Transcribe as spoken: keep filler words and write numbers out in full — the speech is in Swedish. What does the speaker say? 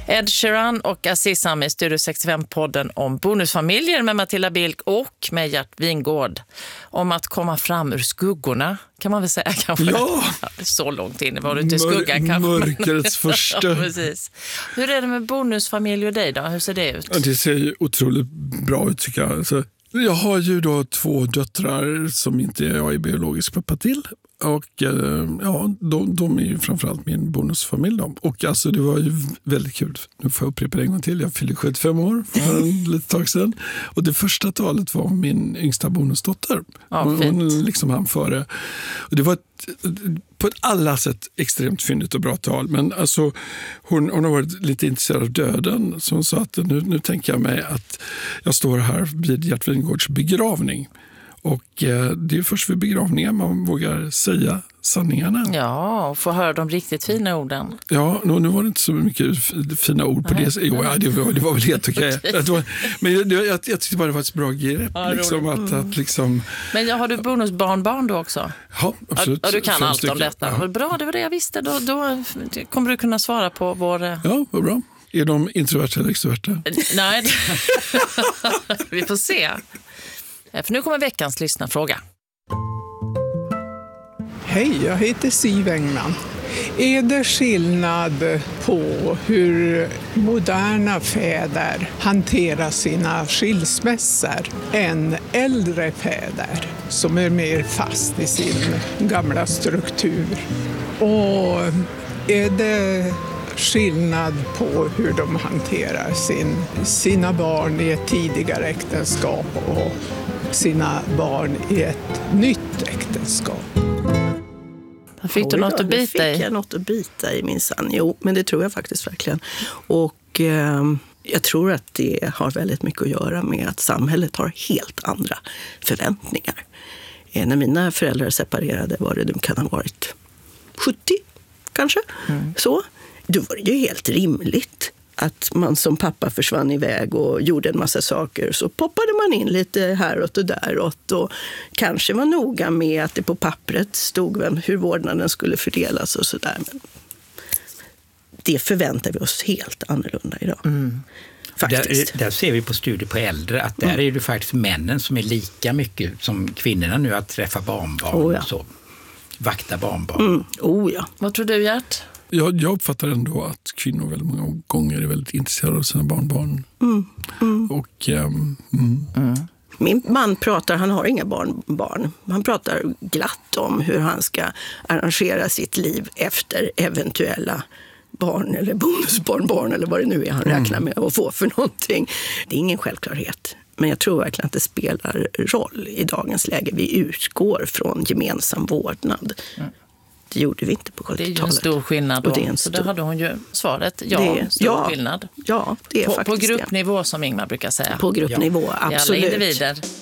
Ed Sheeran och Aziz Ami i Studio sextiofem-podden om bonusfamiljer med Matilda Bilk och med Gert Wingård. Om att komma fram ur skuggorna, kan man väl säga kanske. Ja! Ja, så långt in var du inte i skuggan kanske. Mörkrets första. Ja, precis. Hur är det med bonusfamilj och dig då? Hur ser det ut? Ja, det ser ju otroligt bra ut tycker jag. Alltså, jag har ju då två döttrar som inte jag är biologisk pappa till. Och ja, de, de är ju framförallt min bonusfamilj då. Och alltså det var ju väldigt kul. Nu får jag upprepa det en gång till. Jag fyllde sjuttiofem år för en litet tag sedan. Och det första talet var min yngsta bonusdotter. Ja, hon, fint. hon liksom han före. Och det var ett, på ett alla sätt extremt fyndigt och bra tal. Men alltså hon, hon har varit lite intresserad av döden. Så hon sa att nu, nu tänker jag mig att jag står här vid Gert Wingårds begravning. Och eh, det är först vid begravningar man vågar säga sanningarna. Ja, och få höra de riktigt fina orden. Ja, nu, nu var det inte så mycket fina ord på Nej. det. Jo, ja, det, var, det var väl helt okej. Okej. Okay. Men jag, jag, jag tyckte bara det var ett bra grepp. Ja, liksom, att, att, liksom... Men har du bonusbarnbarn då också? Ja, absolut. Ja, du kan Fem allt stycken. om detta. Ja. Bra, det var det jag visste. Då, då kommer du kunna svara på vår... Ja, vad bra. Är de introverta eller extroverta? Nej, vi får se. För nu kommer veckans lyssnarfråga. Hej, jag heter Siv Engman. Är det skillnad på hur moderna fäder hanterar sina skilsmässor än äldre fäder som är mer fast i sin gamla struktur? Och är det skillnad på hur de hanterar sin, sina barn i ett tidigare äktenskap och sina barn i ett nytt äktenskap? Fick du Oj, något då, att bita fick i? jag något att bita i minsann. Jo, men det tror jag faktiskt verkligen. Och eh, jag tror att det har väldigt mycket att göra med att samhället har helt andra förväntningar. Eh, när mina föräldrar separerade var det, de kan ha varit sjuttio kanske. Mm. Så. Då var det ju helt rimligt att man som pappa försvann iväg och gjorde en massa saker. Så poppade man in lite häråt och däråt och kanske var noga med att det på pappret stod vem, hur vårdnaden skulle fördelas och sådär. Men det förväntar vi oss helt annorlunda idag. Mm. Där, där ser vi på studier på äldre att där mm. är det faktiskt männen som är lika mycket som kvinnorna nu att träffa barnbarn oh, ja. och så. Vakta barnbarn. Mm. Oh, ja. Vad tror du, Gert? Jag, jag uppfattar ändå att kvinnor väldigt många gånger är väldigt intresserade av sina barnbarn. Mm. Mm. Och, um, mm. Mm. Min man pratar, han har inga barnbarn. Han pratar glatt om hur han ska arrangera sitt liv efter eventuella barn eller bonusbarnbarn eller vad det nu är han räknar med att få för någonting. Det är ingen självklarhet. Men jag tror verkligen att det spelar roll i dagens läge. Vi utgår från gemensam vårdnad. Mm. Det gjorde vi inte på sjuttiotalet. Det är ju en stor skillnad. Då. Och det är en stor... Så då hade hon ju svaret. Ja, det är, stor ja, skillnad. Ja, det är på, faktiskt På gruppnivå det. Som Ingmar brukar säga. På gruppnivå, ja. absolut. I alla individer.